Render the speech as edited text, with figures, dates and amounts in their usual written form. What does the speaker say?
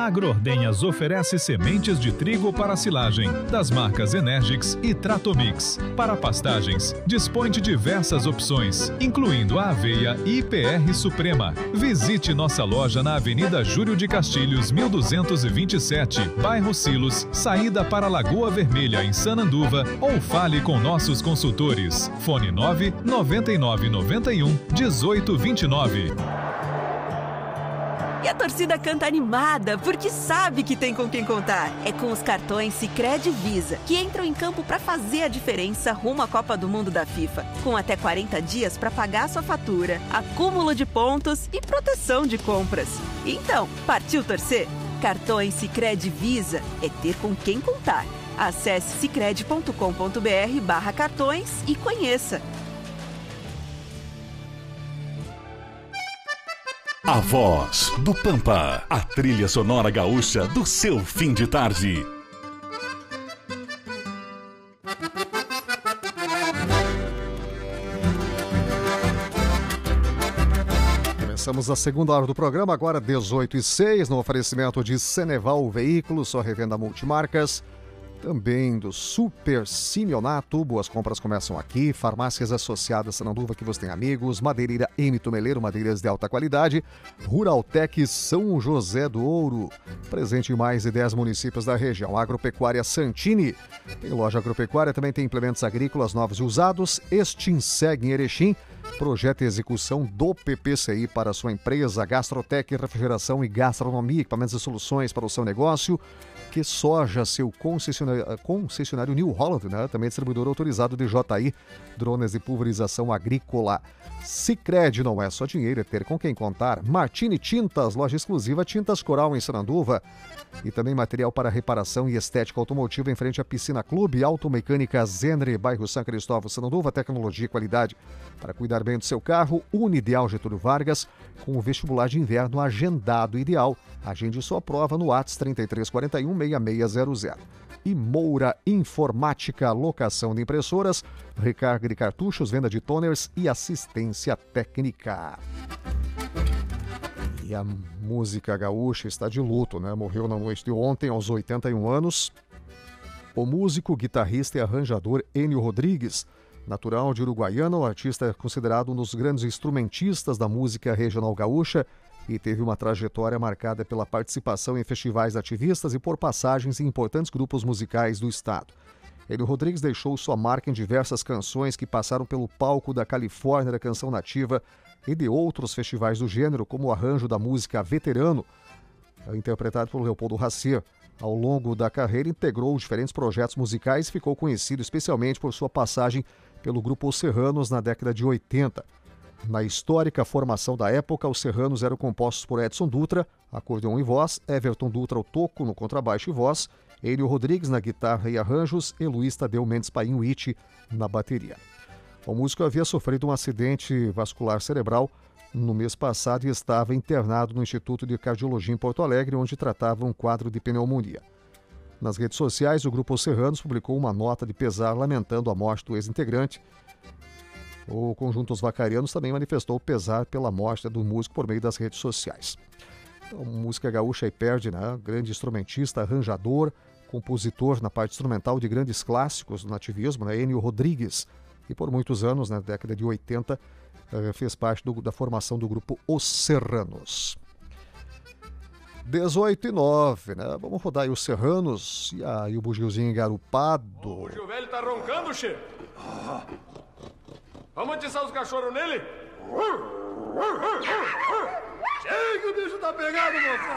A Agroordenhas oferece sementes de trigo para silagem, das marcas Energix e Tratomix. Para pastagens, dispõe de diversas opções, incluindo a aveia IPR Suprema. Visite nossa loja na Avenida Júlio de Castilhos, 1227, bairro Silos, saída para Lagoa Vermelha, em Sananduva, ou fale com nossos consultores. Fone 99991 1829. E a torcida canta animada, porque sabe que tem com quem contar. É com os cartões Sicredi Visa, que entram em campo para fazer a diferença rumo à Copa do Mundo da FIFA. Com até 40 dias para pagar sua fatura, acúmulo de pontos e proteção de compras. Então, partiu torcer? Cartões Sicredi Visa é ter com quem contar. Acesse sicredi.com.br/cartões e conheça. A Voz do Pampa, a trilha sonora gaúcha do seu fim de tarde. Começamos a segunda hora do programa, agora 18h06, no oferecimento de Ceneval Veículos, sua revenda multimarcas. Também do Super Simeonato, boas compras começam aqui. Farmácias Associadas Sananduva, que você tem amigos. Madeireira M. Tumeleiro, madeiras de alta qualidade. Ruraltec São José do Ouro, presente em mais de 10 municípios da região. Agropecuária Santini, tem loja agropecuária, também tem implementos agrícolas novos e usados. Extinseg em Erechim, projeto e execução do PPCI para a sua empresa. Gastrotec, refrigeração e gastronomia, equipamentos e soluções para o seu negócio. Que Soja, seu concessionário New Holland, né? Também distribuidor autorizado de JI, drones de pulverização agrícola. Sicredi não é só dinheiro, é ter com quem contar. Martini Tintas, loja exclusiva Tintas Coral em Sananduva. E também material para reparação e estética automotiva em frente à Piscina Clube. Automecânica Zenre, bairro São Cristóvão, Sananduva. Tecnologia e qualidade para cuidar bem do seu carro. Unideal Getúlio Vargas, com o vestibular de inverno agendado ideal. Agende sua prova no WhatsApp 3341-6600. E Moura Informática, locação de impressoras, recarga de cartuchos, venda de toners e assistência técnica. E a música gaúcha está de luto, né? Morreu na noite de ontem, aos 81 anos, o músico, guitarrista e arranjador Enio Rodrigues. Natural de Uruguaiana, o artista é considerado um dos grandes instrumentistas da música regional gaúcha e teve uma trajetória marcada pela participação em festivais ativistas e por passagens em importantes grupos musicais do estado. Enio Rodrigues deixou sua marca em diversas canções que passaram pelo palco da Califórnia da Canção Nativa e de outros festivais do gênero, como o arranjo da música Veterano, interpretado por Leopoldo Racier. Ao longo da carreira, integrou diferentes projetos musicais e ficou conhecido especialmente por sua passagem pelo grupo Os Serranos na década de 80. Na histórica formação da época, os Serranos eram compostos por Edson Dutra, acordeon e voz, Everton Dutra ao toco no contrabaixo e voz, Enio Rodrigues na guitarra e arranjos e Luiz Tadeu Mendes Paim Witt na bateria. O músico havia sofrido um acidente vascular cerebral no mês passado e estava internado no Instituto de Cardiologia em Porto Alegre, onde tratava um quadro de pneumonia. Nas redes sociais, o grupo Os Serranos publicou uma nota de pesar lamentando a morte do ex-integrante. O conjunto Os Vacarianos também manifestou pesar pela morte do músico por meio das redes sociais. Então, música gaúcha aí perde, né? Grande instrumentista, arranjador, compositor na parte instrumental de grandes clássicos do nativismo, né? Enio Rodrigues. E por muitos anos, na década de 80, fez parte da formação do grupo Os Serranos. 18h09, né? Vamos rodar aí Os Serranos e aí o bugiozinho engarupado. O bugio velho tá roncando, che. Vamos atiçar os cachorros nele? Chega, o bicho tá pegado, moçada!